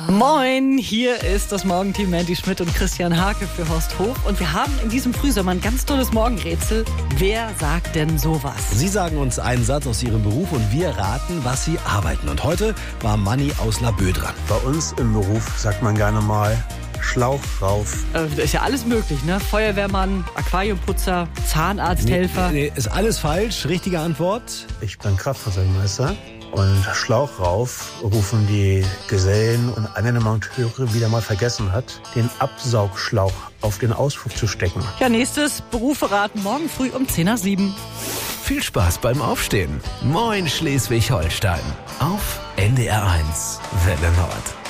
Moin, hier ist das Morgenteam Mandy Schmidt und Christian Hake für Horst Hof. Und wir haben in diesem Frühsommer ein ganz tolles Morgenrätsel. Wer sagt denn sowas? Sie sagen uns einen Satz aus Ihrem Beruf und wir raten, was Sie arbeiten. Und heute war Manni aus Laboe dran. Bei uns im Beruf sagt man gerne mal Schlauch rauf. Ist ja alles möglich, ne? Feuerwehrmann, Aquariumputzer, Zahnarzthelfer. Nee, ist alles falsch. Richtige Antwort. Ich bin Kraftfahrzeugmeister. Und Schlauch rauf rufen die Gesellen und einer der Monteure wieder mal vergessen hat, den Absaugschlauch auf den Auspuff zu stecken. Ja, nächstes Berufe raten morgen früh um 6:50. Viel Spaß beim Aufstehen. Moin Schleswig-Holstein. Auf NDR 1 Welle Nord.